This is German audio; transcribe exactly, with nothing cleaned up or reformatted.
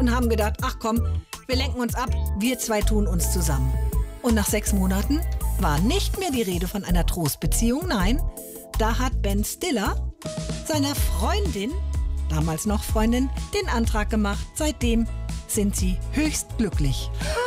und haben gedacht, ach komm, wir lenken uns ab, wir zwei tun uns zusammen. Und nach sechs Monaten war nicht mehr die Rede von einer Trostbeziehung, nein, da hat Ben Stiller seiner Freundin, damals noch Freundin, den Antrag gemacht. Seitdem sind sie höchst glücklich.